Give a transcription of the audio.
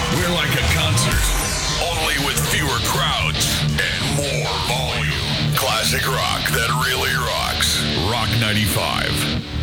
We're like a concert, only with fewer crowds and more volume. Classic rock that really rocks. Rock 95.